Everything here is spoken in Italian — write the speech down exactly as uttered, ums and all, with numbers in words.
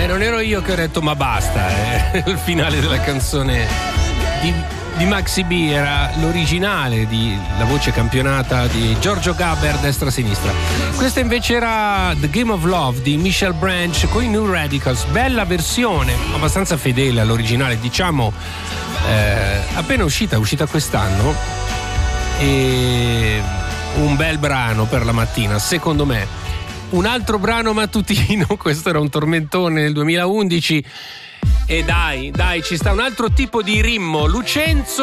non ero io che ho detto ma basta, eh. Il finale della canzone di, di Maxi B era l'originale di la voce campionata di Giorgio Gaber, destra-sinistra. Questa invece era The Game of Love di Michelle Branch con i New Radicals, bella versione, abbastanza fedele all'originale, diciamo, eh, appena uscita, uscita quest'anno, e un bel brano per la mattina, secondo me. Un altro brano mattutino, questo era un tormentone nel duemilaundici, e dai, dai, ci sta un altro tipo di ritmo. Lucenzo